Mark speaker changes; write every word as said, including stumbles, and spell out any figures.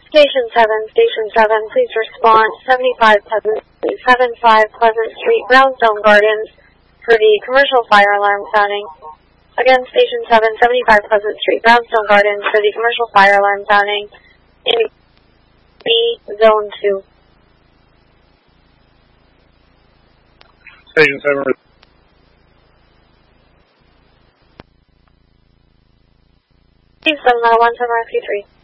Speaker 1: Station seven, Station seven, please respond. seventy-five Pleasant, seventy-five Pleasant Street, Brownstone Gardens, for the commercial fire alarm sounding. Again, Station seven, seventy-five Pleasant Street, Brownstone Gardens, for the commercial fire alarm sounding in B, Zone two.
Speaker 2: Station seven.
Speaker 1: seven nine one, seven R Q three.